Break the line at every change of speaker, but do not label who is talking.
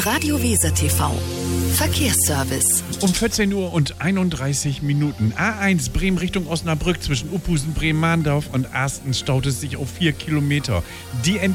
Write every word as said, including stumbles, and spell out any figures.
Radio Weser T V. Verkehrsservice.
Um vierzehn Uhr und einunddreißig Minuten. A eins Bremen Richtung Osnabrück zwischen Uphusen, Bremen-Mahndorf und Arsten staut es sich auf vier Kilometer. Die